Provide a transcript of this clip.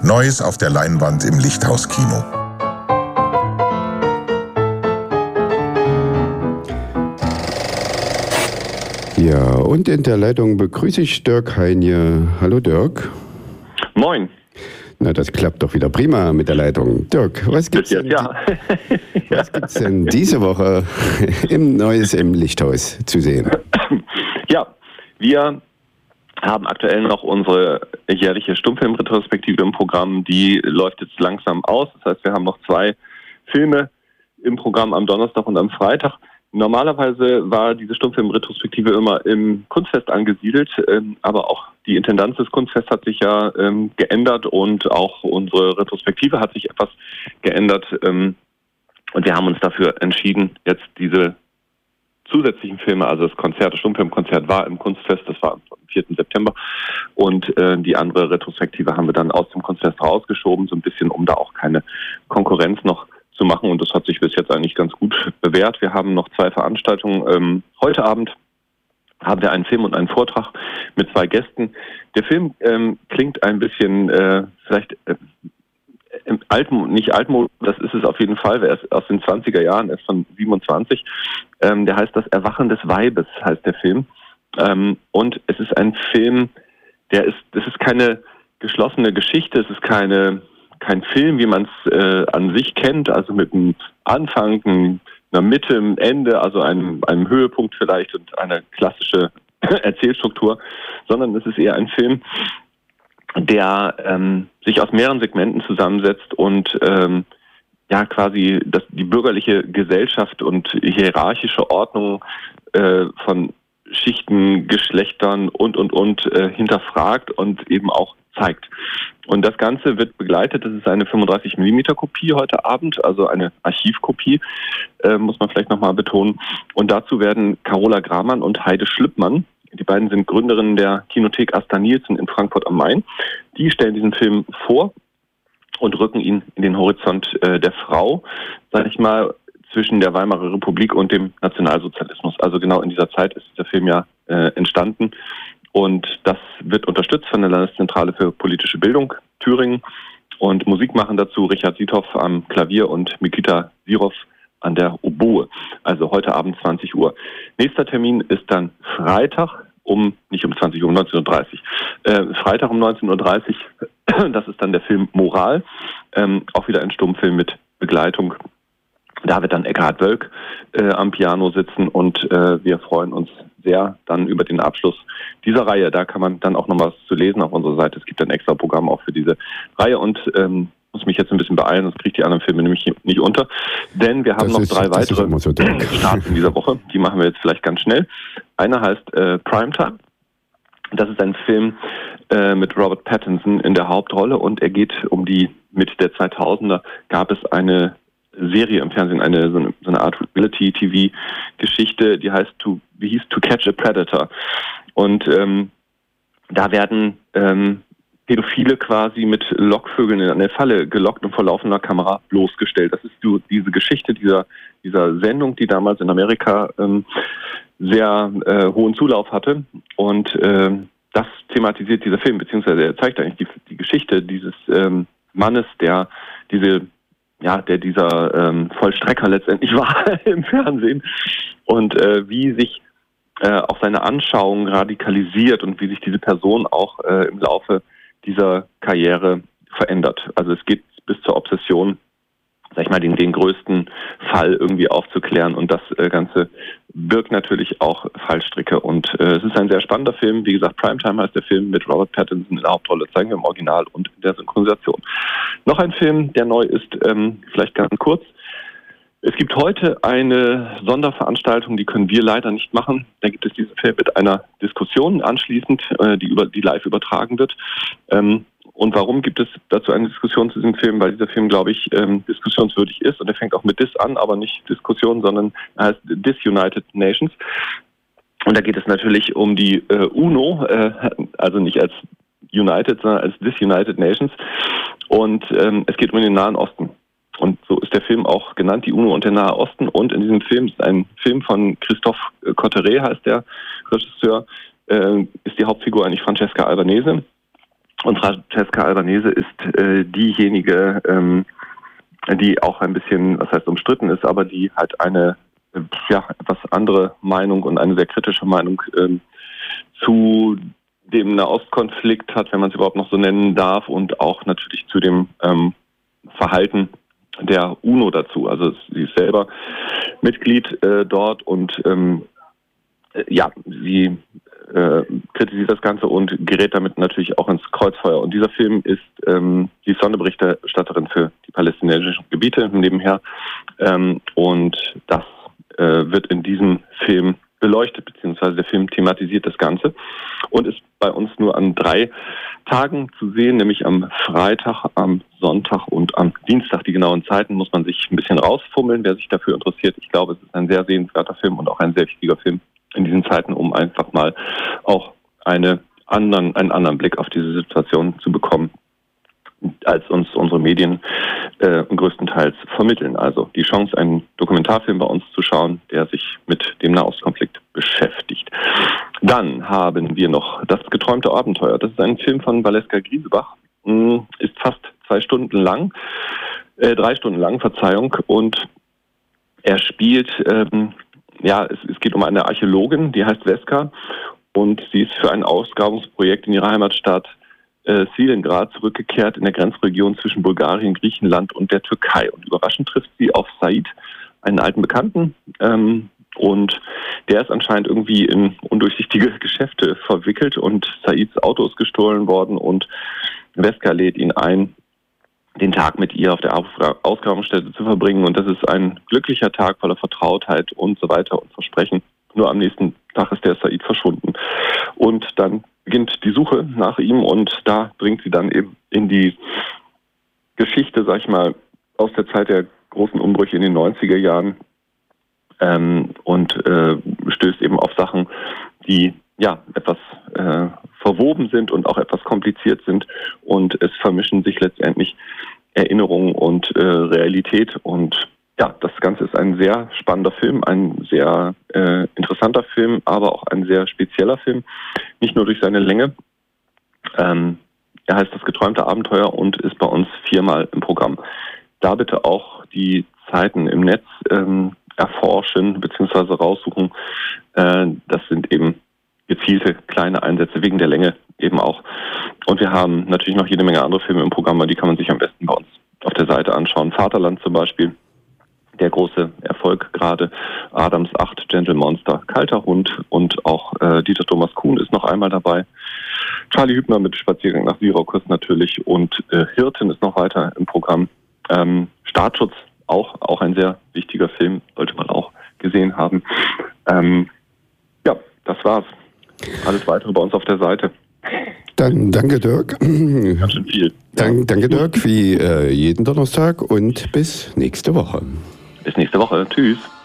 Neues auf der Leinwand im Lichthaus-Kino. Ja, und in der Leitung begrüße ich Dirk Heinje. Hallo Dirk. Moin. Na, das klappt doch wieder prima mit der Leitung. Dirk, was gibt's denn diese Woche im Neues im Lichthaus zu sehen? Ja, wir haben aktuell noch unsere jährliche Stummfilmretrospektive im Programm. Die läuft jetzt langsam aus. Das heißt, wir haben noch 2 Filme im Programm am Donnerstag und am Freitag. Normalerweise war diese Stummfilmretrospektive immer im Kunstfest angesiedelt, aber auch die Intendanz des Kunstfests hat sich ja geändert und auch unsere Retrospektive hat sich etwas geändert. Und wir haben uns dafür entschieden, jetzt diese zusätzlichen Filme, also das Konzert, das Stummfilmkonzert war im Kunstfest, das war am 4. September und die andere Retrospektive haben wir dann aus dem Kunstfest rausgeschoben, so ein bisschen, um da auch keine Konkurrenz noch zu machen, und das hat sich bis jetzt eigentlich ganz gut bewährt. Wir haben noch 2 Veranstaltungen. Heute Abend haben wir einen Film und einen Vortrag mit 2 Gästen. Der Film klingt ein bisschen nicht altmodisch, das ist es auf jeden Fall, er ist aus den 20er Jahren, er ist von 27. Der heißt Das Erwachen des Weibes, heißt der Film. Und es ist ein Film, das ist keine geschlossene Geschichte, es ist kein Film, wie man es an sich kennt, also mit einem Anfang, einer Mitte, einem Ende, also einem Höhepunkt vielleicht und eine klassische Erzählstruktur, sondern es ist eher ein Film, der sich aus mehreren Segmenten zusammensetzt und quasi die bürgerliche Gesellschaft und hierarchische Ordnung von Schichten, Geschlechtern und hinterfragt und eben auch zeigt. Und das Ganze wird begleitet, das ist eine 35mm Kopie heute Abend, also eine Archivkopie, muss man vielleicht nochmal betonen. Und dazu werden Carola Gramann und Heide Schlüppmann, die beiden sind Gründerinnen der Kinothek Asta Nielsen in Frankfurt am Main, die stellen diesen Film vor und rücken ihn in den Horizont der Frau, sage ich mal, zwischen der Weimarer Republik und dem Nationalsozialismus. Also genau in dieser Zeit ist dieser Film ja entstanden. Und das wird unterstützt von der Landeszentrale für politische Bildung Thüringen. Und Musik machen dazu Richard Siethoff am Klavier und Mikita Sirov an der Oboe. Also heute Abend 20 Uhr. Nächster Termin ist dann Freitag nicht um 20 Uhr, um 19.30 Uhr. Freitag um 19.30 Uhr, das ist dann der Film Moral. Auch wieder ein Stummfilm mit Begleitung. Da wird dann Eckhard Wölk am Piano sitzen und wir freuen uns sehr dann über den Abschluss dieser Reihe. Da kann man dann auch noch was zu lesen auf unserer Seite. Es gibt ein extra Programm auch für diese Reihe und muss mich jetzt ein bisschen beeilen, sonst kriege ich die anderen Filme nämlich nicht unter. Denn wir haben noch 3 weitere Starts in dieser Woche. Die machen wir jetzt vielleicht ganz schnell. Einer heißt Primetime. Das ist ein Film mit Robert Pattinson in der Hauptrolle und er geht um die Mitte der 2000er. Gab es eine Serie im Fernsehen, so eine Art Reality-TV-Geschichte, die hieß To Catch a Predator. Und da werden Pädophile quasi mit Lockvögeln in eine Falle gelockt und vor laufender Kamera bloßgestellt. Das ist diese Geschichte dieser Sendung, die damals in Amerika sehr hohen Zulauf hatte. Und das thematisiert dieser Film, beziehungsweise er zeigt eigentlich die Geschichte dieses Mannes, der dieser Vollstrecker letztendlich war im Fernsehen und wie sich auch seine Anschauung radikalisiert und wie sich diese Person auch im Laufe dieser Karriere verändert. Also es geht bis zur Obsession, sag ich mal, den größten Fall irgendwie aufzuklären und das Ganze birgt natürlich auch Fallstricke und es ist ein sehr spannender Film. Wie gesagt, Primetime heißt der Film mit Robert Pattinson in der Hauptrolle, zeigen wir im Original und in der Synchronisation. Noch ein Film, der neu ist, vielleicht ganz kurz. Es gibt heute eine Sonderveranstaltung, die können wir leider nicht machen. Da gibt es diesen Film mit einer Diskussion anschließend, die live übertragen wird. Und warum gibt es dazu eine Diskussion zu diesem Film? Weil dieser Film, glaube ich, diskussionswürdig ist und er fängt auch mit Dis an, aber nicht Diskussion, sondern er heißt Disunited Nations. Und da geht es natürlich um die UNO, also nicht als United, sondern als Disunited Nations. Und es geht um den Nahen Osten. Und so ist der Film auch genannt, die UNO und der Nahe Osten. Und in diesem Film ist ein Film von Christophe Cotteret, heißt der Regisseur, ist die Hauptfigur eigentlich Francesca Albanese. Und Francesca Albanese ist diejenige, die auch ein bisschen, was heißt umstritten ist, aber die halt eine etwas andere Meinung und eine sehr kritische Meinung zu dem Nahostkonflikt hat, wenn man es überhaupt noch so nennen darf, und auch natürlich zu dem Verhalten der UNO dazu. Also sie ist selber Mitglied dort und sie kritisiert das Ganze und gerät damit natürlich auch ins Kreuzfeuer. Und dieser Film ist die Sonderberichterstatterin für die palästinensischen Gebiete nebenher. Und das wird in diesem Film beleuchtet, beziehungsweise der Film thematisiert das Ganze und ist bei uns nur an 3 Tagen zu sehen, nämlich am Freitag, am Sonntag und am Dienstag. Die genauen Zeiten muss man sich ein bisschen rausfummeln, wer sich dafür interessiert. Ich glaube, es ist ein sehr sehenswerter Film und auch ein sehr wichtiger Film in diesen Zeiten, um einfach mal auch einen anderen Blick auf diese Situation zu bekommen, als uns unsere Medien größtenteils vermitteln. Also die Chance, einen Dokumentarfilm bei uns zu schauen, der sich mit dem Nahostkonflikt beschäftigt. Dann haben wir noch Das geträumte Abenteuer. Das ist ein Film von Valeska Griesebach, ist fast 3 Stunden lang, Verzeihung, und er spielt, es geht um eine Archäologin, die heißt Veska, und sie ist für ein Ausgrabungsprojekt in ihrer Heimatstadt Silengrad zurückgekehrt in der Grenzregion zwischen Bulgarien, Griechenland und der Türkei. Und überraschend trifft sie auf Said, einen alten Bekannten, und der ist anscheinend irgendwie in undurchsichtige Geschäfte verwickelt und Saids Auto ist gestohlen worden und Veska lädt ihn ein, den Tag mit ihr auf der Ausgrabungsstätte zu verbringen. Und das ist ein glücklicher Tag voller Vertrautheit und so weiter und Versprechen. Nur am nächsten Tag ist der Said verschwunden. Und dann beginnt die Suche nach ihm und da bringt sie dann eben in die Geschichte, sag ich mal, aus der Zeit der großen Umbrüche in den 90er Jahren und stößt eben auf Sachen, die etwas verwoben sind und auch etwas kompliziert sind, und es vermischen sich letztendlich Erinnerung und Realität. Und das Ganze ist ein sehr spannender Film, ein sehr interessanter Film, aber auch ein sehr spezieller Film, nicht nur durch seine Länge. Er heißt Das geträumte Abenteuer und ist bei uns 4-mal im Programm. Da bitte auch die Zeiten im Netz erforschen bzw. raussuchen. Das sind eben gezielte kleine Einsätze wegen der Länge eben auch. Und wir haben natürlich noch jede Menge andere Filme im Programm, die kann man sich am besten bei uns auf der Seite anschauen. Vaterland zum Beispiel, der große Erfolg gerade. Adams 8, Gentle Monster, Kalter Hund und auch Dieter Thomas Kuhn ist noch einmal dabei. Charlie Hübner mit Spaziergang nach Syrakus natürlich und Hirten ist noch weiter im Programm. Staatsschutz, auch ein sehr wichtiger Film, sollte man auch gesehen haben. Das war's. Alles weitere bei uns auf der Seite. Dann danke Dirk. Ganz schön viel. Danke Dirk, wie jeden Donnerstag, und bis nächste Woche. Bis nächste Woche. Tschüss.